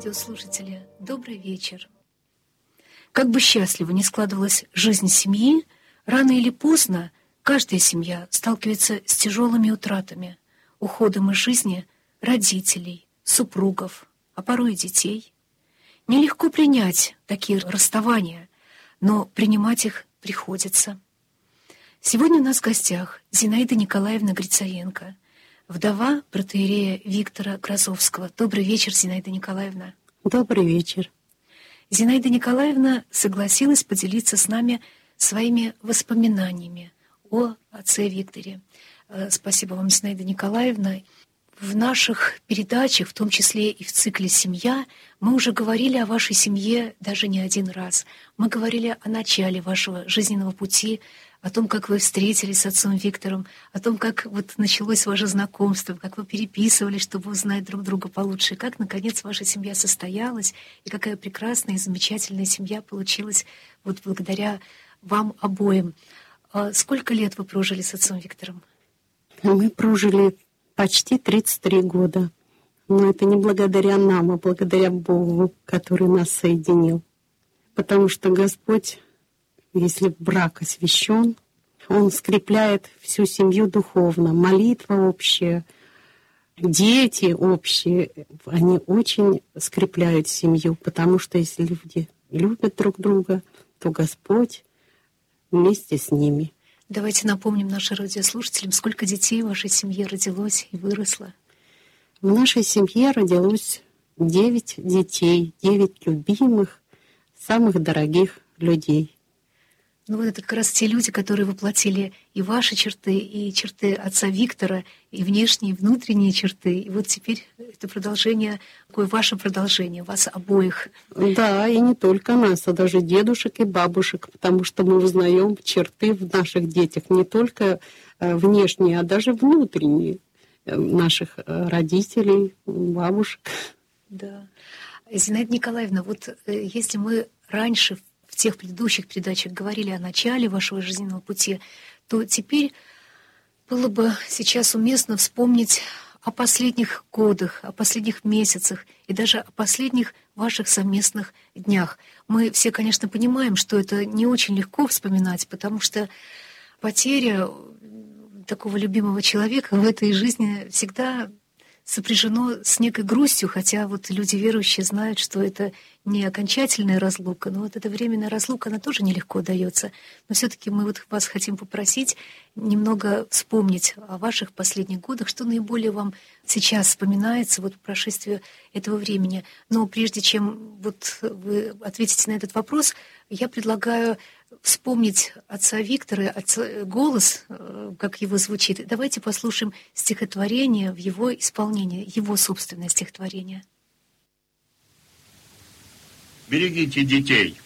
радиослушатели, добрый вечер. Как бы счастливо ни складывалась жизнь семьи, рано или поздно каждая семья сталкивается с тяжелыми утратами, уходом из жизни родителей, супругов, а порой и детей. Нелегко принять такие расставания, но принимать их приходится. Сегодня у нас в гостях Зинаида Николаевна Грицаенко, вдова протоиерея Виктора Грозовского. Добрый вечер, Зинаида Николаевна. Добрый вечер. Зинаида Николаевна согласилась поделиться с нами своими воспоминаниями о отце Викторе. Спасибо вам, Зинаида Николаевна. В наших передачах, в том числе и в цикле «Семья», мы уже говорили о вашей семье даже не один раз. Мы говорили о начале вашего жизненного пути, о том, как вы встретились с отцом Виктором, о том, как вот началось ваше знакомство, как вы переписывались, чтобы узнать друг друга получше, и как, наконец, ваша семья состоялась, и какая прекрасная и замечательная семья получилась вот благодаря вам обоим. Сколько лет вы прожили с отцом Виктором? Мы прожили почти 33 года. Но это не благодаря нам, а благодаря Богу, который нас соединил. Потому что Господь, если брак освящен, Он скрепляет всю семью духовно. Молитва общая, дети общие, они очень скрепляют семью, потому что если люди любят друг друга, то Господь вместе с ними. Давайте напомним нашим радиослушателям, сколько детей в вашей семье родилось и выросло. В нашей семье родилось 9 детей, 9 любимых, самых дорогих людей. Ну вот это как раз те люди, которые воплотили и ваши черты, и черты отца Виктора, и внешние, и внутренние черты. И вот теперь это продолжение, такое ваше продолжение, вас обоих. Да, и не только нас, а даже дедушек и бабушек, потому что мы узнаем черты в наших детях, не только внешние, а даже внутренние наших родителей, бабушек. Да. Зинаида Николаевна, вот если мы раньше в тех предыдущих передачах говорили о начале вашего жизненного пути, то теперь было бы сейчас уместно вспомнить о последних годах, о последних месяцах и даже о последних ваших совместных днях. Мы все, конечно, понимаем, что это не очень легко вспоминать, потому что потеря такого любимого человека в этой жизни всегда сопряжено с некой грустью, хотя вот люди верующие знают, что это не окончательная разлука, но вот эта временная разлука, она тоже нелегко дается. Но все-таки мы вот вас хотим попросить немного вспомнить о ваших последних годах, что наиболее вам сейчас вспоминается вот по прошествию этого времени. Но прежде чем вот вы ответите на этот вопрос, я предлагаю вспомнить отца Виктора, голос, как его звучит. Давайте послушаем стихотворение в его исполнении, его собственное стихотворение. Берегите детей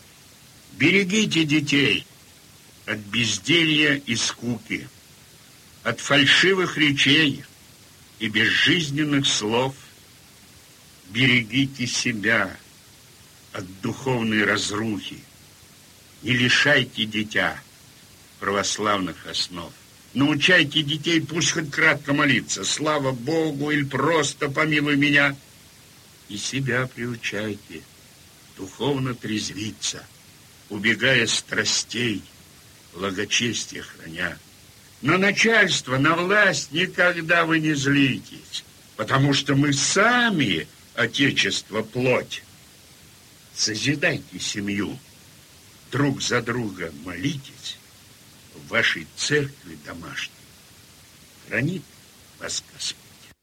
от безделья и скуки, от фальшивых речей и безжизненных слов. Берегите себя от духовной разрухи. Не лишайте дитя православных основ. Научайте детей, пусть хоть кратко молиться, слава Богу, или просто помилуй меня. И себя приучайте духовно трезвиться, убегая страстей, благочестие храня. На начальство, на власть никогда вы не злитесь, потому что мы сами, Отечество, плоть. Созидайте семью, друг за друга молитесь, в вашей церкви домашней хранит вас Господь.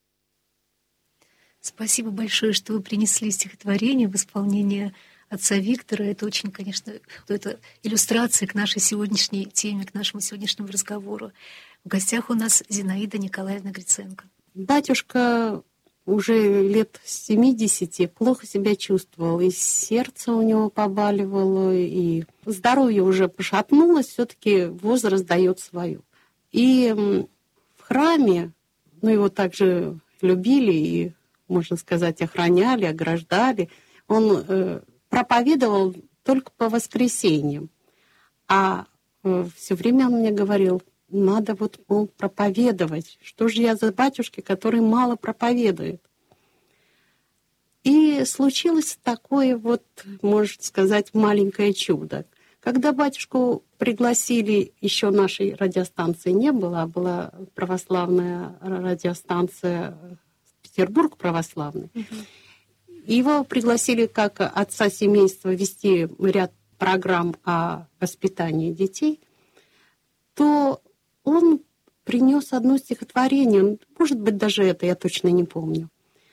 Спасибо большое, что вы принесли стихотворение в исполнении отца Виктора. Это очень, конечно, это иллюстрация к нашей сегодняшней теме, к нашему сегодняшнему разговору. В гостях у нас Зинаида Николаевна Грицаенко. Батюшка уже лет 70 плохо себя чувствовал, и сердце у него побаливало, и здоровье уже пошатнулось, все-таки возраст дает свое. И в храме, его также любили и, можно сказать, охраняли, ограждали. Он проповедовал только по воскресеньям, а все время он мне говорил: надо проповедовать. Что же я за батюшки, который мало проповедует? И случилось такое вот, можно сказать, маленькое чудо. Когда батюшку пригласили, еще нашей радиостанции не было, а была православная радиостанция Петербург православный. Его пригласили как отца семейства вести ряд программ о воспитании детей, то он принес одно стихотворение, может быть, даже это, я точно не помню.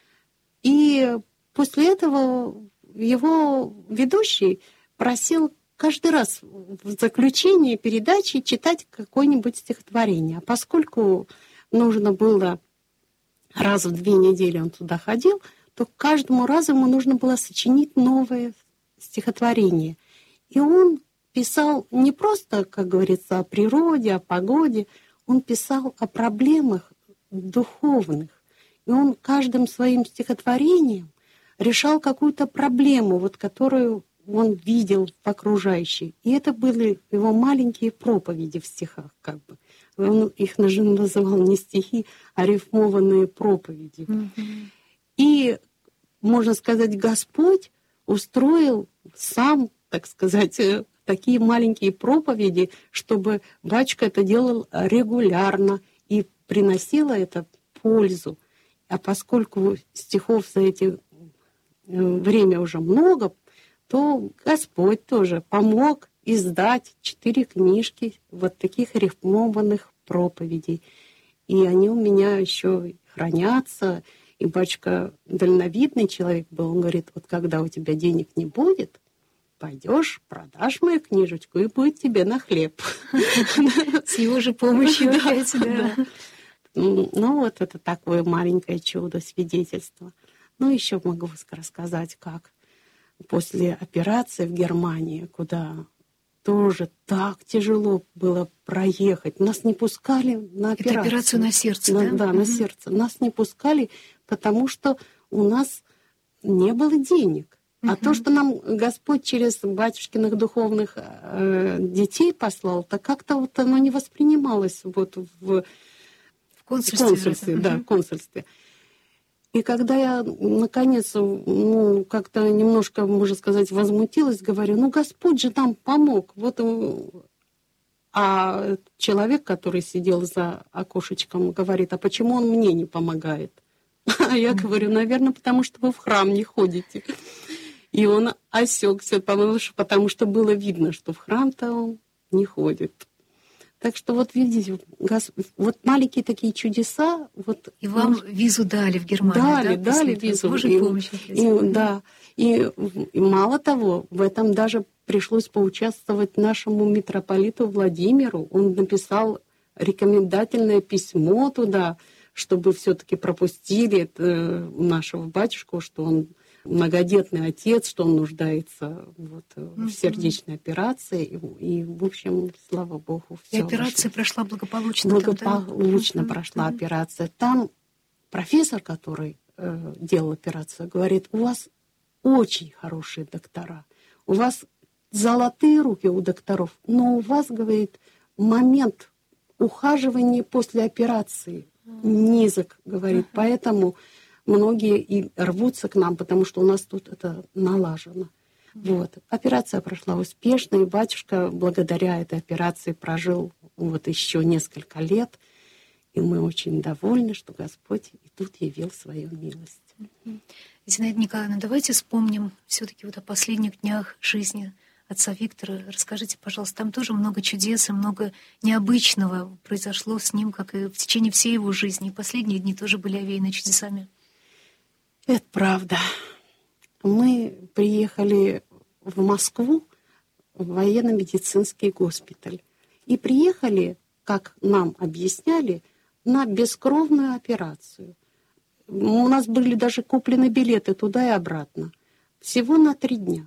И после этого его ведущий просил каждый раз в заключении передачи читать какое-нибудь стихотворение. А поскольку нужно было раз в 2 недели он туда ходил, то каждому разу ему нужно было сочинить новое стихотворение. И он писал не просто, как говорится, о природе, о погоде, он писал о проблемах духовных. И он каждым своим стихотворением решал какую-то проблему, вот, которую он видел в окружающей. И это были его маленькие проповеди в стихах, как бы. Он их называл не стихи, а рифмованные проповеди. И, можно сказать, Господь устроил сам, так сказать, такие маленькие проповеди, чтобы батюшка это делал регулярно и приносило это пользу. А поскольку стихов за эти время уже много, то Господь тоже помог издать 4 книжки вот таких рифмованных проповедей. И они у меня еще хранятся. И батюшка дальновидный человек был. Он говорит, вот когда у тебя денег не будет, пойдешь, продашь мою книжечку, и будет тебе на хлеб. С его же помощью опять, да. Ну, вот это такое маленькое чудо, свидетельство. Ну, еще могу рассказать, как после операции в Германии, куда тоже так тяжело было проехать. Нас не пускали на операцию. Это операцию на сердце, да? Да, на сердце. Нас не пускали, потому что у нас не было денег. А то, что нам Господь через батюшкиных духовных детей послал, то как-то вот оно не воспринималось вот в консульстве. Да, в консульстве. И когда я, наконец, как-то немножко, можно сказать, возмутилась, говорю, Господь же нам помог. Вот, а человек, который сидел за окошечком, говорит, а почему он мне не помогает? А я говорю, наверное, потому что вы в храм не ходите. И он осекся, потому что было видно, что в храм-то он не ходит. Так что вот видите, вот маленькие такие чудеса. Вот, и вам визу дали в Германию, дали визу. Божьей помощью. Да. И мало того, в этом даже пришлось поучаствовать нашему митрополиту Владимиру. Он написал рекомендательное письмо туда, чтобы все-таки пропустили нашего батюшку, что он многодетный отец, что он нуждается в сердечной операции. И, в общем, слава Богу, все. И операция прошла благополучно? Благополучно прошла операция. Там профессор, который делал операцию, говорит, у вас очень хорошие доктора, у вас золотые руки у докторов, но у вас, говорит, момент ухаживания после операции низок, говорит, поэтому многие и рвутся к нам, потому что у нас тут это налажено. Вот. Операция прошла успешно, и батюшка благодаря этой операции прожил еще несколько лет. И мы очень довольны, что Господь и тут явил свою милость. Зинаида Николаевна, давайте вспомним все-таки о последних днях жизни отца Виктора. Расскажите, пожалуйста, там тоже много чудес и много необычного произошло с ним, как и в течение всей его жизни. И последние дни тоже были овеяны чудесами. Это правда. Мы приехали в Москву, в военно-медицинский госпиталь. И приехали, как нам объясняли, на бескровную операцию. У нас были даже куплены билеты туда и обратно. Всего на 3 дня.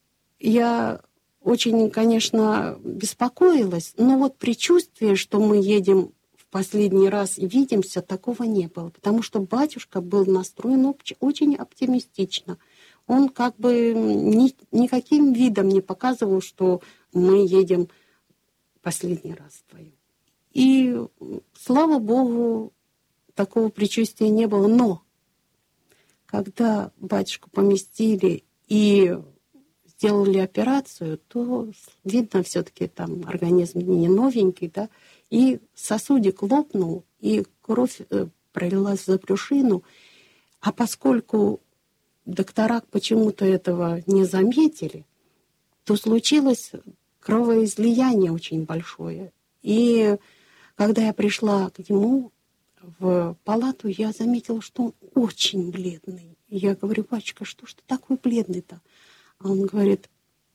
Я очень, конечно, беспокоилась, но вот предчувствие, что мы едем в последний раз и видимся, такого не было, потому что батюшка был настроен очень оптимистично. Он как бы никаким видом не показывал, что мы едем последний раз вдвоем. И, слава Богу, такого предчувствия не было. Но когда батюшку поместили и сделали операцию, то видно, все-таки там организм не новенький, да, и сосудик лопнул, и кровь пролилась за брюшину. А поскольку доктора почему-то этого не заметили, то случилось кровоизлияние очень большое. И когда я пришла к нему в палату, я заметила, что он очень бледный. И я говорю: батюшка, что ж ты такой бледный-то? А он говорит: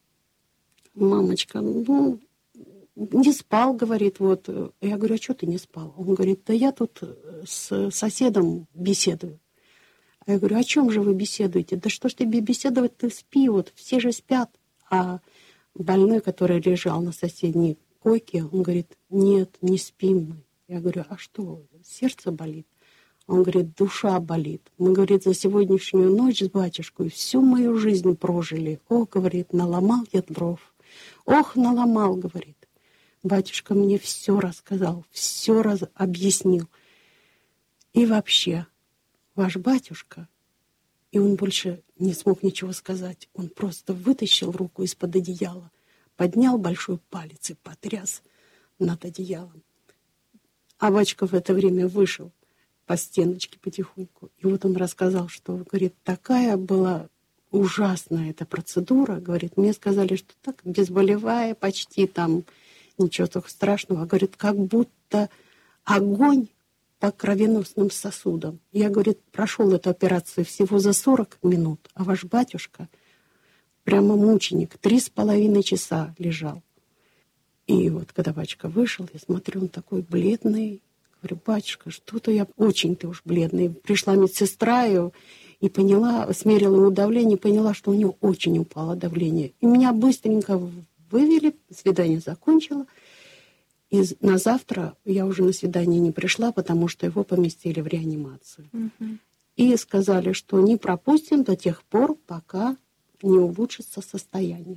мамочка, ну, не спал, говорит, вот. Я говорю: а что ты не спал? Он говорит: да я тут с соседом беседую. А я говорю: о чем же вы беседуете? Да что ж тебе беседовать, ты спи, вот все же спят. А больной, который лежал на соседней койке, он говорит: нет, не спим мы. Я говорю: а что, сердце болит? Он говорит: душа болит. Мы, говорит, за сегодняшнюю ночь с батюшкой всю мою жизнь прожили. Ох, говорит, наломал я дров. Ох, наломал, говорит. Батюшка мне все рассказал, все объяснил. И вообще, ваш батюшка, и он больше не смог ничего сказать. Он просто вытащил руку из-под одеяла, поднял большой палец и потряс над одеялом. А батюшка в это время вышел по стеночке потихоньку. И вот он рассказал, что, говорит, такая была ужасная эта процедура. Говорит, мне сказали, что так, безболевая почти, там ничего такого страшного. Говорит, как будто огонь по кровеносным сосудам. Я, говорит, прошел эту операцию всего за 40 минут, а ваш батюшка прямо мученик, 3,5 часа лежал. И вот когда батюшка вышел, я смотрю, он такой бледный. Говорю: батюшка, что-то я очень ты уж бледный. Пришла медсестра и поняла, смерила ему давление, поняла, что у него очень упало давление. И меня быстренько вывели, свидание закончила. И на завтра я уже на свидание не пришла, потому что его поместили в реанимацию. И сказали, что не пропустим до тех пор, пока не улучшится состояние.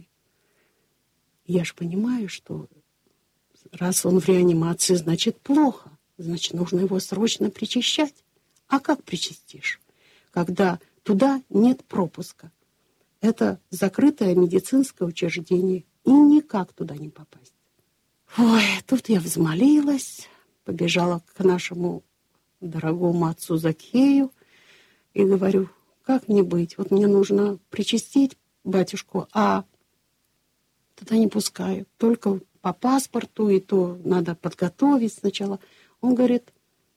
Я же понимаю, что раз он в реанимации, значит плохо. Значит, нужно его срочно причащать. А как причастишь, когда туда нет пропуска? Это закрытое медицинское учреждение, и никак туда не попасть. Ой, тут я взмолилась, побежала к нашему дорогому отцу Закхею и говорю: как мне быть? Вот мне нужно причастить батюшку, а туда не пускают. Только по паспорту, и то надо подготовить сначала. Он говорит: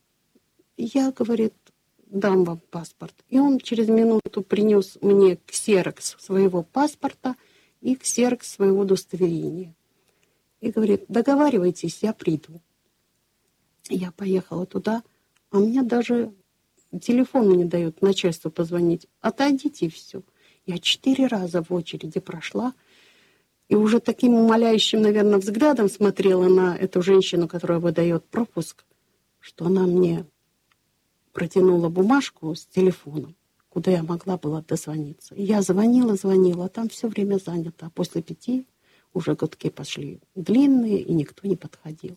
я, говорит, дам вам паспорт. И он через минуту принес мне ксерокс своего паспорта и ксерокс своего удостоверения. И говорит: договаривайтесь, я приду. Я поехала туда, а мне даже телефон не дают начальству позвонить. Отойдите, и все. Я 4 раза в очереди прошла, и уже таким умоляющим, наверное, взглядом смотрела на эту женщину, которая выдает пропуск, что она мне протянула бумажку с телефоном, куда я могла была дозвониться. И я звонила, а там все время занято. А после 5 уже гудки пошли длинные, и никто не подходил.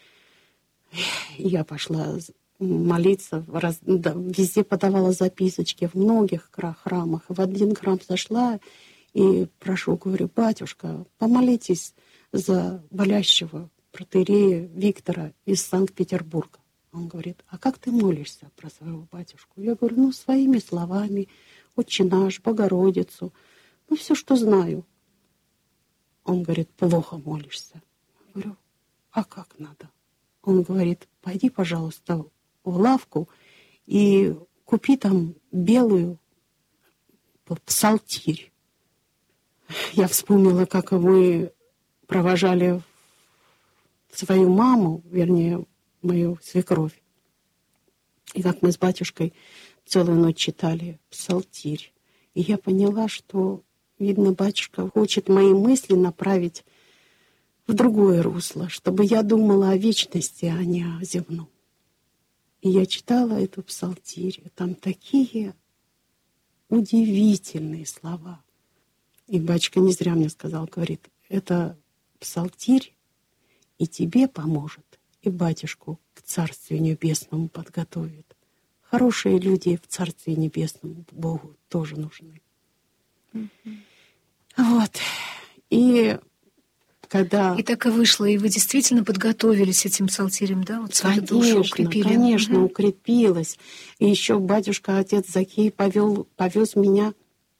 И я пошла молиться, везде подавала записочки, в многих храмах. В один храм зашла и прошу, говорю: батюшка, помолитесь за болящего протоиерея Виктора из Санкт-Петербурга. Он говорит: а как ты молишься про своего батюшку? Я говорю: ну, своими словами, Отче наш, Богородицу, ну, все, что знаю. Он говорит: плохо молишься. Я говорю: а как надо? Он говорит: пойди, пожалуйста, в лавку и купи там белую псалтирь. Я вспомнила, как мы провожали свою маму, вернее, мою свекровь. И как мы с батюшкой целую ночь читали псалтирь. И я поняла, что, видно, батюшка хочет мои мысли направить в другое русло, чтобы я думала о вечности, а не о земном. И я читала эту псалтирь. Там такие удивительные слова. И батюшка не зря мне сказал, говорит: это псалтирь и тебе поможет, и батюшку к Царствию Небесному подготовит. хорошие люди в Царстве Небесном Богу тоже нужны. Вот. И когда... И так и вышло, и вы действительно подготовились этим псалтирем, да? Вот свою душу укрепили. Конечно, укрепилась. И еще батюшка, отец Закей, повез меня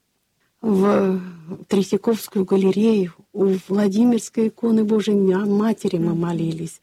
в Третьяковскую галерею. У Владимирской иконы Божией Матери мы молились.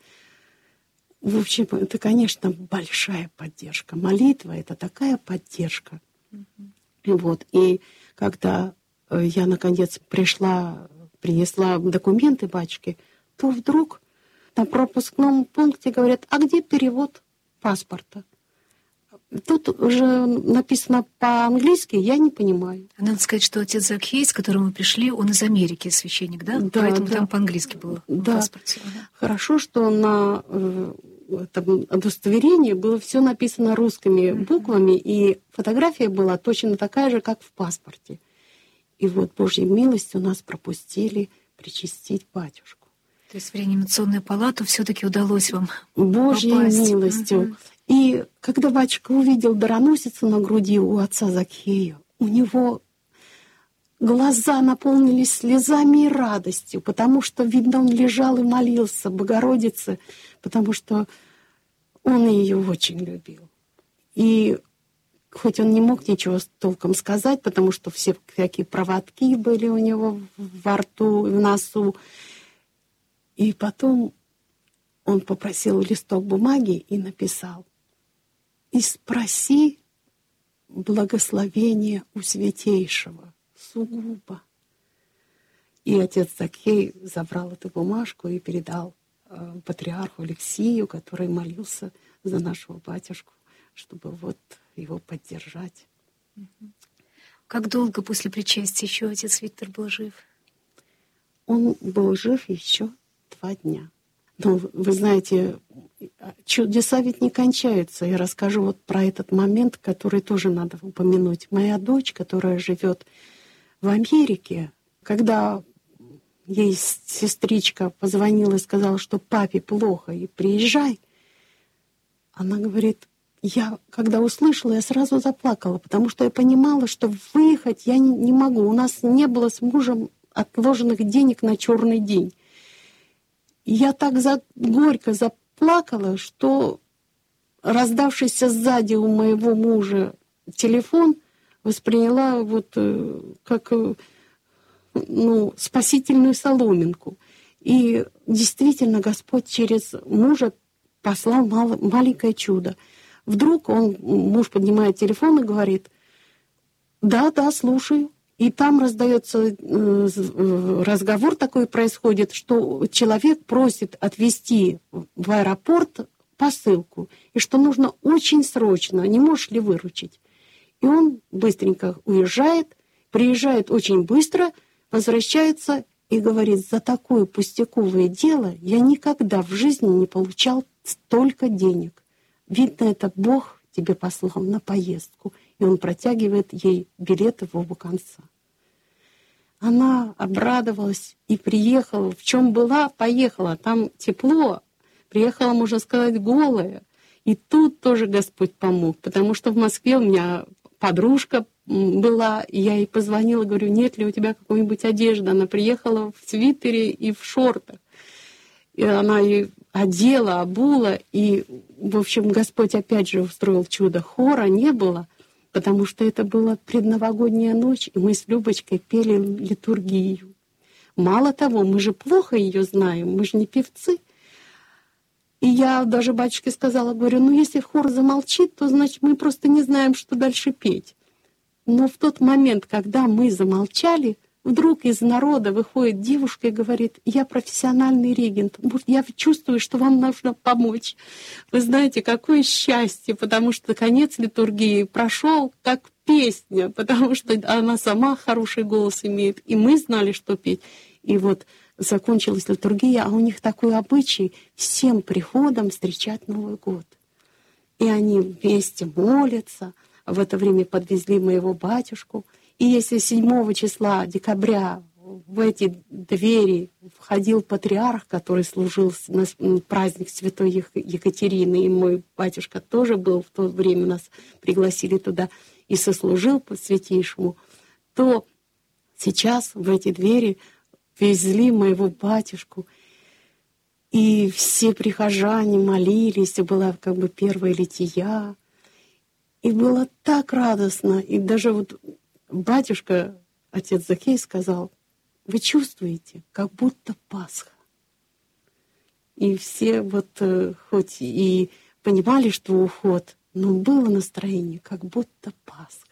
В общем, это, конечно, большая поддержка. Молитва — это такая поддержка. Вот. И когда я, наконец, принесла документы батюшке, то вдруг на пропускном пункте говорят: а где перевод паспорта? Тут уже написано по-английски, я не понимаю. Надо сказать, что отец Закхей, с которым мы пришли, он из Америки, священник, да? Да, поэтому да. Там по-английски было в паспорте. Хорошо, что на этом удостоверении было все написано русскими буквами, и фотография была точно такая же, как в паспорте. И вот Божьей милостью нас пропустили причастить батюшку. То есть в реанимационную палату все-таки удалось вам Божьей попасть. милостью. И когда батюшка увидел дароносицу на груди у отца Закхея, у него глаза наполнились слезами и радостью, потому что, видно, он лежал и молился Богородице, потому что он ее очень любил. И хоть он не мог ничего толком сказать, потому что все всякие проводки были у него во рту, в носу. И потом он попросил листок бумаги и написал: «И спроси благословения у Святейшего». Сугубо. И отец Закхей забрал эту бумажку и передал патриарху Алексию, который молился за нашего батюшку, чтобы вот его поддержать. Как долго после причастия еще отец Виктор был жив? Он был жив еще 2 дня. Но вы знаете, чудеса ведь не кончаются. Я расскажу вот про этот момент, который тоже надо упомянуть. Моя дочь, которая живет в Америке, когда ей сестричка позвонила и сказала, что папе плохо, и приезжай, она говорит: я, когда услышала, я сразу заплакала, потому что я понимала, что выехать я не могу. У нас не было с мужем отложенных денег на черный день. И я так горько заплакала, что раздавшийся сзади у моего мужа телефон восприняла вот как спасительную соломинку. И действительно Господь через мужа послал маленькое чудо. Вдруг муж поднимает телефон и говорит: да, слушаю. И там раздается разговор такой происходит, что человек просит отвезти в аэропорт посылку, и что нужно очень срочно, не можешь ли выручить? И он быстренько уезжает, приезжает очень быстро, возвращается и говорит: за такое пустяковое дело я никогда в жизни не получал столько денег. Видно, это Бог тебе послал на поездку. И он протягивает ей билеты в оба конца. Она обрадовалась и приехала. В чем была, поехала. Там тепло. Приехала, можно сказать, голая. И тут тоже Господь помог. Потому что в Москве у меня подружка была. И я ей позвонила, говорю: нет ли у тебя какой-нибудь одежды? Она приехала в свитере и в шортах. И она ей одела, обула. И, в общем, Господь опять же устроил чудо. Хора не было, потому что это была предновогодняя ночь, и мы с Любочкой пели литургию. Мало того, мы же плохо ее знаем, мы же не певцы. И я даже батюшке сказала, говорю: если хор замолчит, то, значит, мы просто не знаем, что дальше петь. Но в тот момент, когда мы замолчали, вдруг из народа выходит девушка и говорит: я профессиональный регент, я чувствую, что вам нужно помочь. Вы знаете, какое счастье, потому что конец литургии прошел как песня, потому что она сама хороший голос имеет, и мы знали, что петь. И вот закончилась литургия, а у них такой обычай всем приходом встречать Новый год. И они вместе молятся. В это время подвезли моего батюшку. И если 7 числа декабря в эти двери входил патриарх, который служил на праздник Святой Екатерины, и мой батюшка тоже был в то время, нас пригласили туда, и сослужил по святейшему, то сейчас в эти двери везли моего батюшку, и все прихожане молились, и была как бы первая лития, и было так радостно, и даже вот батюшка, отец Закей, сказал: вы чувствуете, как будто Пасха. И все вот хоть и понимали, что уход, но было настроение, как будто Пасха.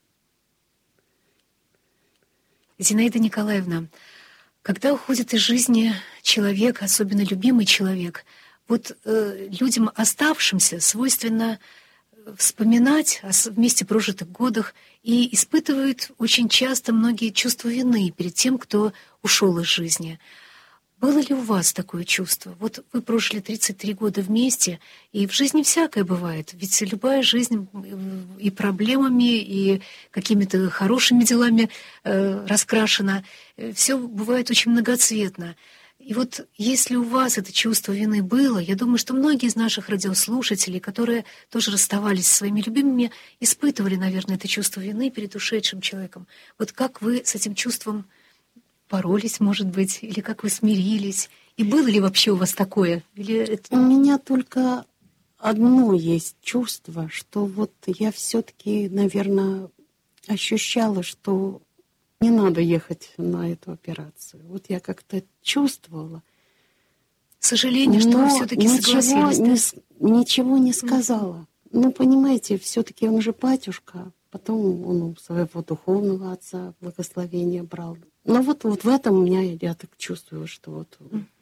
Зинаида Николаевна, когда уходит из жизни человек, особенно любимый человек, вот людям оставшимся свойственно вспоминать о вместе прожитых годах и испытывают очень часто многие чувство вины перед тем, кто ушел из жизни. Было ли у вас такое чувство? Вот вы прожили 33 года вместе, и в жизни всякое бывает. Ведь любая жизнь и проблемами, и какими-то хорошими делами раскрашена. Все бывает очень многоцветно. И вот если у вас это чувство вины было, я думаю, что многие из наших радиослушателей, которые тоже расставались со своими любимыми, испытывали, наверное, это чувство вины перед ушедшим человеком. Вот как вы с этим чувством боролись, может быть, или как вы смирились? И было ли вообще у вас такое? У меня только одно есть чувство, что вот я все-таки, наверное, ощущала, что не надо ехать на эту операцию. Вот я как-то чувствовала. Сожаление, что вы все-таки согласились. Ничего не сказала. Ну, понимаете, все-таки он же батюшка. Потом он у своего духовного отца благословение брал. Но вот в этом у меня, я так чувствую, что вот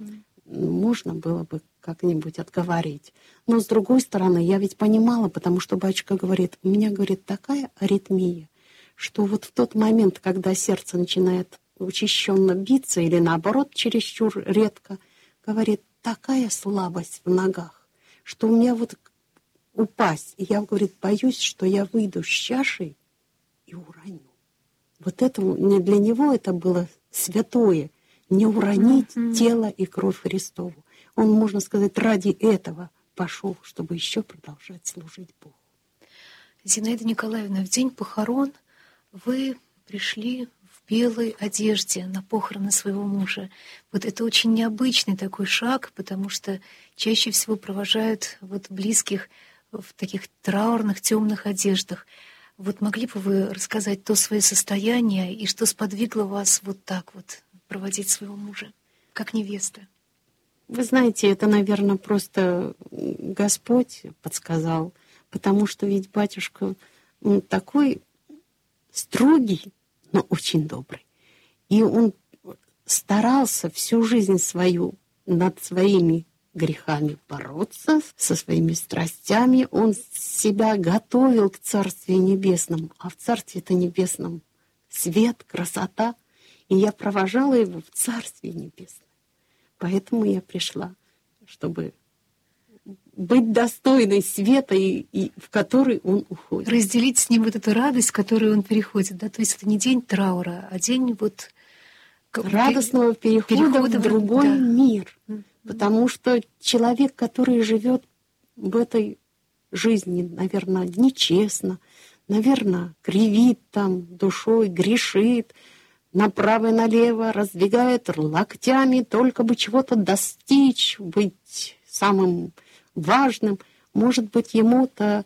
можно было бы как-нибудь отговорить. Но с другой стороны, я ведь понимала, потому что батюшка говорит, у меня, говорит, такая аритмия, что вот в тот момент, когда сердце начинает учащенно биться или наоборот чересчур редко, говорит, такая слабость в ногах, что у меня вот упасть. И я, говорит, боюсь, что я выйду с чашей и уроню. Вот это для него это было святое, не уронить тело и кровь Христову. Он, можно сказать, ради этого пошел, чтобы еще продолжать служить Богу. Зинаида Николаевна, в день похорон вы пришли в белой одежде на похороны своего мужа. Вот это очень необычный такой шаг, потому что чаще всего провожают вот близких в таких траурных, темных одеждах. Вот могли бы вы рассказать то свое состояние и что сподвигло вас вот так вот проводить своего мужа, как невеста? Вы знаете, это, наверное, просто Господь подсказал, потому что ведь батюшка такой строгий, но очень добрый. И он старался всю жизнь свою над своими грехами бороться, со своими страстями. Он себя готовил к Царствию Небесному, а в Царстве-то Небесном свет, красота. И я провожала его в Царствие Небесное. Поэтому я пришла, чтобы быть достойной света, и в который он уходит. Разделить с ним вот эту радость, в которую он переходит. Да? То есть это не день траура, а день вот радостного перехода в другой мир. Потому что человек, который живет в этой жизни, наверное, нечестно, наверное, кривит там душой, грешит, направо и налево раздвигает локтями, только бы чего-то достичь, быть самым важным. Может быть, ему-то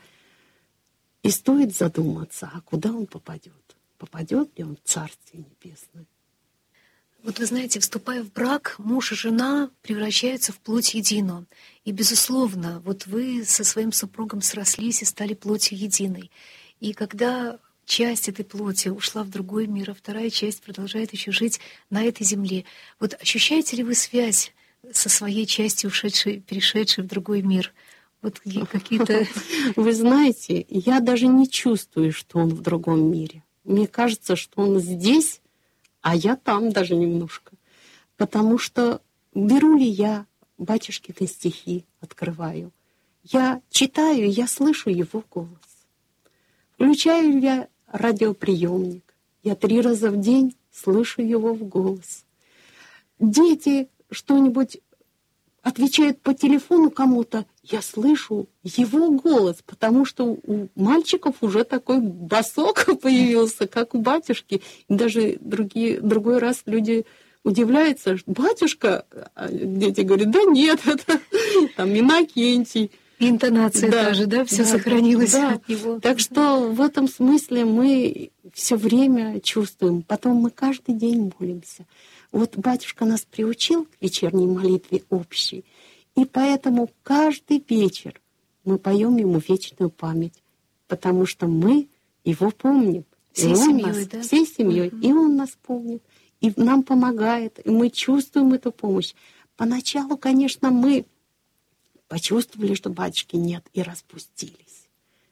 и стоит задуматься, а куда он попадет? Попадет ли он в Царствие Небесное? Вот вы знаете, вступая в брак, муж и жена превращаются в плоть единую. И, безусловно, вот вы со своим супругом срослись и стали плотью единой. И когда часть этой плоти ушла в другой мир, а вторая часть продолжает еще жить на этой земле, вот ощущаете ли вы связь со своей частью, перешедшей в другой мир? Вот какие-то... Вы знаете, я даже не чувствую, что он в другом мире. Мне кажется, что он здесь, а я там даже немножко. Потому что беру ли я батюшкины стихи, открываю. Я читаю, я слышу его голос. Включаю ли я радиоприемник. Я 3 раза в день слышу его в голос. Дети что-нибудь отвечают по телефону кому-то, я слышу его голос, потому что у мальчиков уже такой басок появился, как у батюшки. И даже другой раз люди удивляются, батюшка, а дети говорят, да нет, это там Иннокентий. И интонация тоже, да, все сохранилось от него. Так что в этом смысле мы все время чувствуем. Потом мы каждый день молимся. Вот батюшка нас приучил к вечерней молитве общей, и поэтому каждый вечер мы поем ему вечную память, потому что мы его помним. Всей семьей, да? Всей семьей. И он нас помнит, и нам помогает, и мы чувствуем эту помощь. Поначалу, конечно, мы почувствовали, что батюшки нет, и распустились.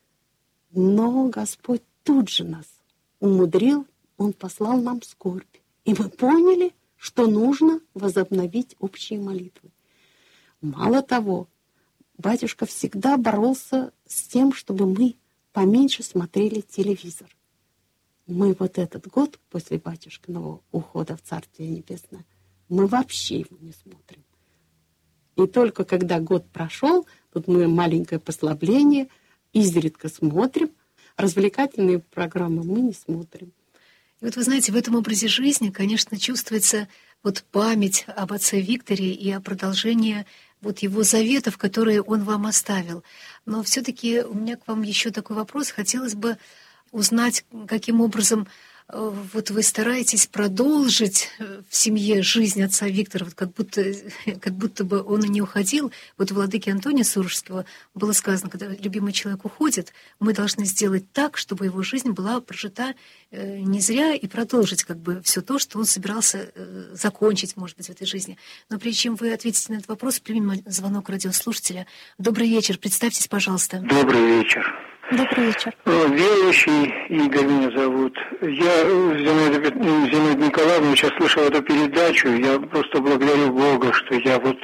Но Господь тут же нас умудрил, Он послал нам скорбь. И мы поняли, что нужно возобновить общие молитвы. Мало того, батюшка всегда боролся с тем, чтобы мы поменьше смотрели телевизор. Мы вот этот год после батюшкиного ухода в Царствие Небесное, мы вообще его не смотрим. И только когда год прошел, тут мы маленькое послабление, изредка смотрим, развлекательные программы мы не смотрим. И вот вы знаете, в этом образе жизни, конечно, чувствуется вот память об отце Викторе и о продолжении вот его заветов, которые он вам оставил. Но все-таки у меня к вам еще такой вопрос. Хотелось бы узнать, каким образом вот вы стараетесь продолжить в семье жизнь отца Виктора, вот как будто бы он и не уходил. Вот у владыки Антония Сурожского было сказано, когда любимый человек уходит, мы должны сделать так, чтобы его жизнь была прожита не зря и продолжить как бы все то, что он собирался закончить, может быть, в этой жизни. Но прежде чем вы ответите на этот вопрос, примем звонок радиослушателя. Добрый вечер, представьтесь, пожалуйста. Добрый вечер. Добрый вечер. Верующий Игорь меня зовут. Я, Зинаида Николаевна, сейчас слышал эту передачу. Я просто благодарю Бога, что я вот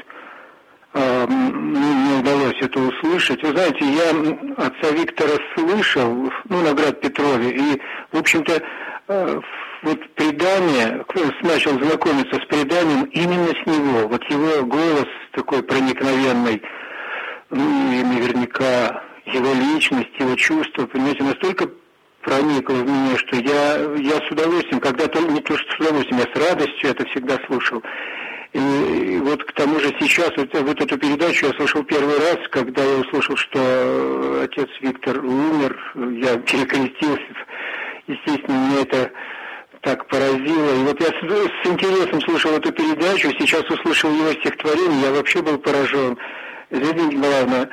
мне удалось это услышать. Вы знаете, я отца Виктора слышал, на Град Петрове, и, в общем-то, вот предание, начал знакомиться с преданием именно с него. Вот его голос такой проникновенный, и наверняка его личность, его чувства, понимаете, настолько проникло в меня, что я с удовольствием, когда-то не то что с удовольствием, я с радостью это всегда слушал. И вот к тому же сейчас вот эту передачу я слышал первый раз, когда я услышал, что отец Виктор умер, я перекрестился. Естественно, меня это так поразило. И вот я с интересом слушал эту передачу, сейчас услышал его стихотворение, я вообще был поражен. Зинаида Николаевна,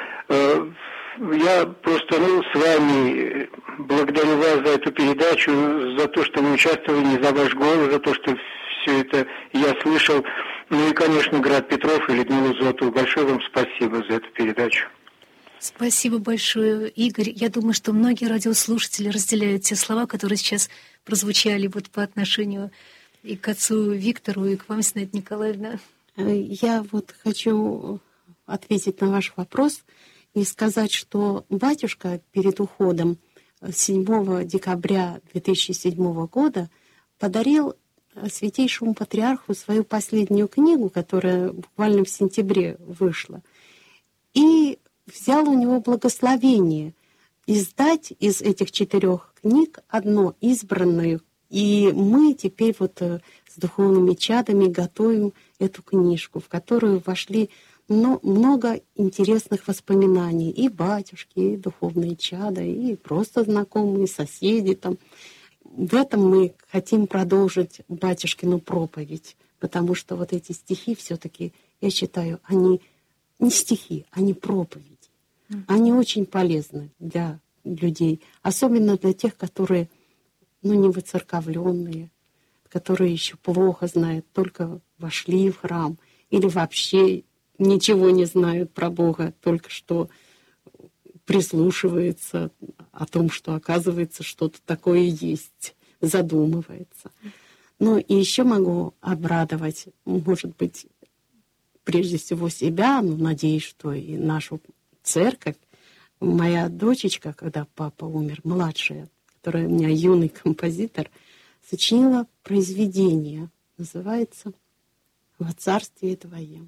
я просто с вами благодарю вас за эту передачу, за то, что вы участвовали, за ваш голос, за то, что все это я слышал. Ну и, конечно, Град Петров и Людмила Зотова. Большое вам спасибо за эту передачу. Спасибо большое, Игорь. Я думаю, что многие радиослушатели разделяют те слова, которые сейчас прозвучали вот по отношению и к отцу Виктору, и к вам, Зинаида Николаевна. Я вот хочу ответить на ваш вопрос и сказать, что батюшка перед уходом 7 декабря 2007 года подарил Святейшему Патриарху свою последнюю книгу, которая буквально в сентябре вышла, и взял у него благословение издать из этих 4 книг одну избранную. И мы теперь вот с духовными чадами готовим эту книжку, в которую вошли много интересных воспоминаний. И батюшки, и духовные чада, и просто знакомые, соседи там. В этом мы хотим продолжить батюшкину проповедь, потому что вот эти стихи все-таки, я считаю, они не стихи, они проповеди. Они очень полезны для людей, особенно для тех, которые не воцерковленные, которые еще плохо знают, только вошли в храм или вообще ничего не знают про Бога, только что прислушивается о том, что оказывается что-то такое есть, задумывается. Ну и еще могу обрадовать, может быть, прежде всего себя, но надеюсь, что и нашу церковь. Моя дочечка, когда папа умер, младшая, которая у меня юный композитор, сочинила произведение, называется «Во царстве Твоем»,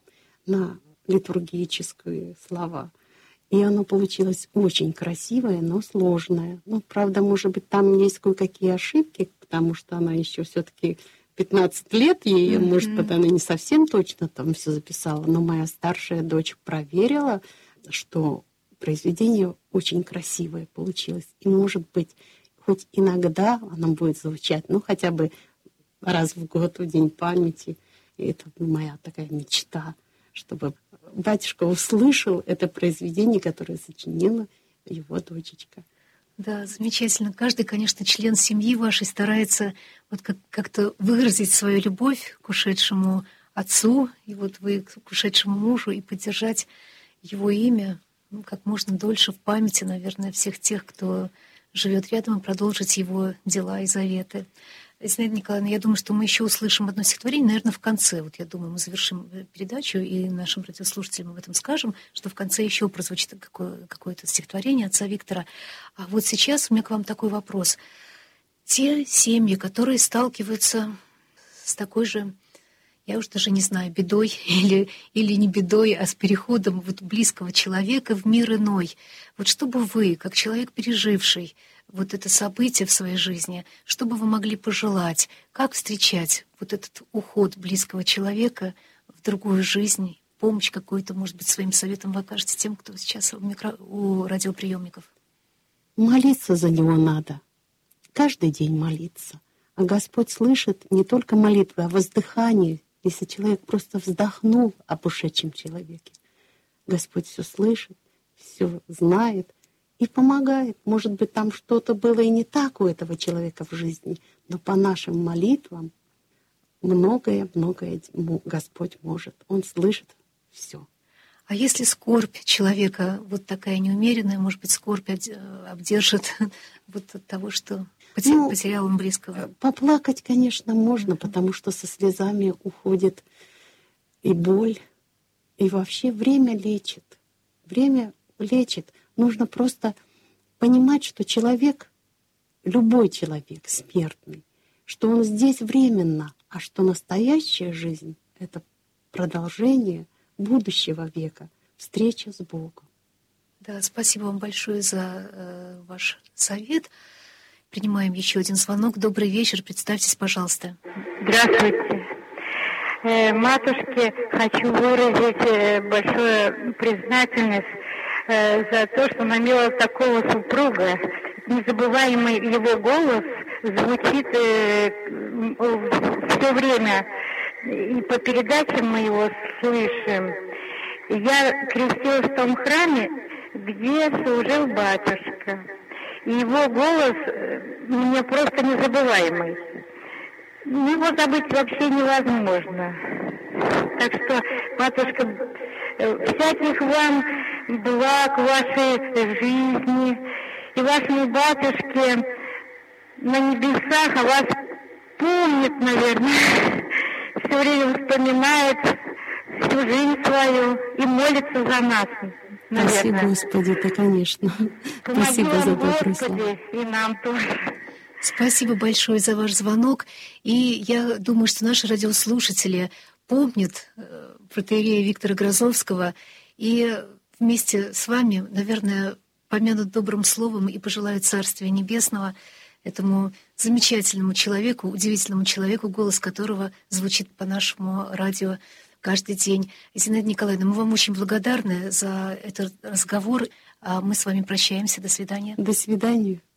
на литургические слова. И оно получилось очень красивое, но сложное. Ну, правда, может быть, там есть кое-какие ошибки, потому что она еще все-таки 15 лет ей, может быть, она не совсем точно там все записала, но моя старшая дочь проверила, что произведение очень красивое получилось. И, может быть, хоть иногда оно будет звучать, ну, хотя бы раз в год, в День памяти. И это моя такая мечта, чтобы батюшка услышал это произведение, которое сочинила его дочечка. Да, замечательно. Каждый, конечно, член семьи вашей старается вот как-то выразить свою любовь к ушедшему отцу, и вот вы к ушедшему мужу, и поддержать его имя как можно дольше в памяти, наверное, всех тех, кто живет рядом, и продолжить его дела и заветы. Зинаида Николаевна, я думаю, что мы еще услышим одно стихотворение, наверное, в конце. Вот я думаю, мы завершим передачу, и нашим радиослушателям об этом скажем, что в конце еще прозвучит какое-то стихотворение отца Виктора. А вот сейчас у меня к вам такой вопрос. Те семьи, которые сталкиваются с такой же, я уж даже не знаю, бедой или не бедой, а с переходом вот близкого человека в мир иной. Вот что бы вы, как человек, переживший вот это событие в своей жизни, что бы вы могли пожелать, как встречать вот этот уход близкого человека в другую жизнь, помощь какую-то, может быть, своим советом вы окажете тем, кто сейчас у радиоприемников? Молиться за него надо. Каждый день молиться. А Господь слышит не только молитвы, а воздыхание. Если человек просто вздохнул об ушедшем человеке, Господь все слышит, все знает и помогает. Может быть, там что-то было и не так у этого человека в жизни, но по нашим молитвам многое-многое Господь может. Он слышит все. А если скорбь человека вот такая неумеренная, может быть, скорбь обдержит вот от того, что потерял он близкого? Поплакать, конечно, можно, потому что со слезами уходит и боль, и вообще время лечит. Время лечит. Нужно просто понимать, что человек, любой человек смертный, что он здесь временно, а что настоящая жизнь — это продолжение будущего века, встреча с Богом. Да, спасибо вам большое за ваш совет. Принимаем еще один звонок. Добрый вечер. Представьтесь, пожалуйста. Здравствуйте. Матушке хочу выразить большую признательность за то, что она имела такого супруга. Незабываемый его голос звучит все время. И по передачам мы его слышим. Я крестилась в том храме, где служил батюшка. И его голос мне просто незабываемый. Его забыть вообще невозможно. Так что, матушка, всяких вам благ в вашей жизни и вашему батюшке на небесах о вас помнит, наверное, все время вспоминает всю жизнь свою и молится за нас, наверное. Спасибо, Господи, это, конечно. Спасибо за добрые слова. И нам тоже. Спасибо большое за ваш звонок. И я думаю, что наши радиослушатели помнят протоиерея Виктора Грозовского и вместе с вами, наверное, помянут добрым словом и пожелают Царствия Небесного этому замечательному человеку, удивительному человеку, голос которого звучит по нашему радио каждый день. Зинаида Николаевна, мы вам очень благодарны за этот разговор. Мы с вами прощаемся. До свидания. До свидания.